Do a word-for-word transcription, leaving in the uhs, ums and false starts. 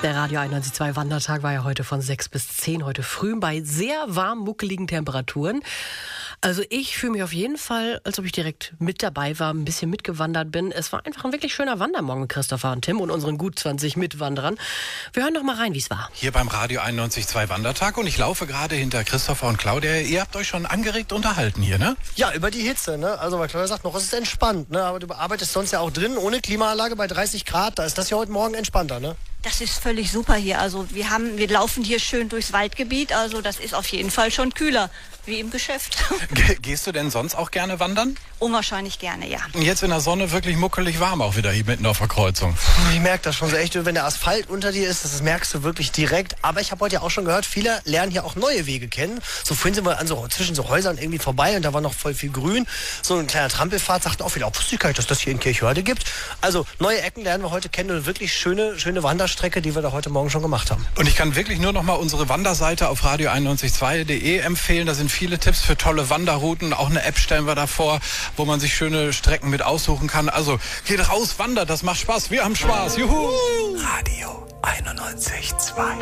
Der Radio einundneunzig Komma zwei Wandertag war ja heute von sechs bis zehn, heute früh bei sehr warm muckeligen Temperaturen. Also ich fühle mich auf jeden Fall, als ob ich direkt mit dabei war, ein bisschen mitgewandert bin. Es war einfach ein wirklich schöner Wandermorgen mit Christopher und Tim und unseren gut zwanzig Mitwanderern. Wir hören noch mal rein, wie es war. Hier beim Radio einundneunzig Komma zwei Wandertag und ich laufe gerade hinter Christopher und Claudia. Ihr habt euch schon angeregt unterhalten hier, ne? Ja, über die Hitze, ne? Also, weil Claudia sagt noch, es ist entspannt, ne? Aber du arbeitest sonst ja auch drin, ohne Klimaanlage bei dreißig Grad. Da ist das ja heute Morgen entspannter, ne? Das ist völlig super hier. Also wir haben, wir laufen hier schön durchs Waldgebiet. Also das ist auf jeden Fall schon kühler, wie im Geschäft. Ge- Gehst du denn sonst auch gerne wandern? Unwahrscheinlich gerne, ja. Und jetzt in der Sonne wirklich muckelig warm auch wieder hier mitten auf der Kreuzung. Ich merke das schon so echt, wenn der Asphalt unter dir ist, das merkst du wirklich direkt. Aber ich habe heute ja auch schon gehört, viele lernen hier auch neue Wege kennen. So vorhin sind wir an so, zwischen so Häusern irgendwie vorbei und da war noch voll viel Grün. So ein kleiner Trampelpfad, sagten auch wieder, oh, wusste ich gar nicht, dass das hier in Kirchhörde gibt. Also neue Ecken lernen wir heute kennen und wirklich schöne, schöne Wanderstrecke, die wir da heute Morgen schon gemacht haben. Und ich kann wirklich nur noch mal unsere Wanderseite auf radio einundneunzig Komma zwei punkt de empfehlen. Da sind viele Tipps für tolle Wanderrouten. Auch eine App stellen wir davor, wo man sich schöne Strecken mit aussuchen kann. Also geht raus, wandert, das macht Spaß. Wir haben Spaß. Juhu! Radio einundneunzig Komma zwei.